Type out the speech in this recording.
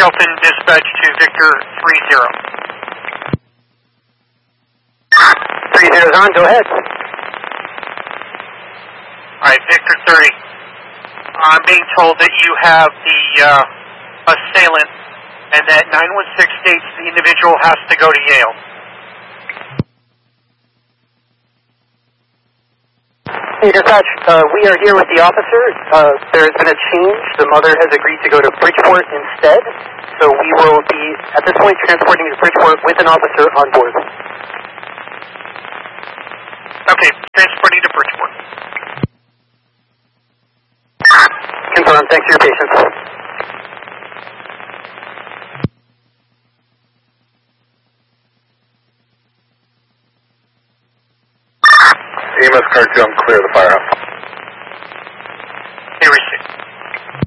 Shelton, dispatch to Victor 30. 30's on, go ahead. Alright, Victor 30. I'm being told that you have the assailant and that 916 states the individual has to go to Yale. Hey, dispatch, we are here with the officer. There has been a change. The mother has agreed to go to Bridgeport instead. So we will be, at this point, transporting you to Bridgeport with an officer on board. Okay, transporting to Bridgeport. Confirmed. Thanks for your patience. EMS car 2, I'm clear of the firehouse.